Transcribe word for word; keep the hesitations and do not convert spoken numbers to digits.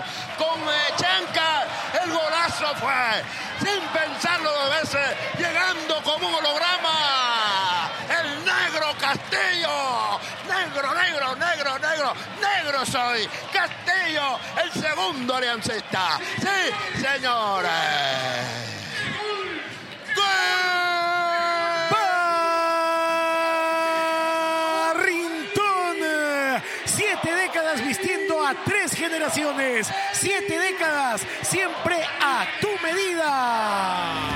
con eh, Chanca. El golazo fue, sin pensarlo dos veces, llegando como un holograma. El negro Castillo. Negro, negro, negro, negro, negro soy. Castillo, el segundo aliancista. Sí, señores. Barrintón, siete décadas vistiendo a tres generaciones, siete décadas siempre a tu medida.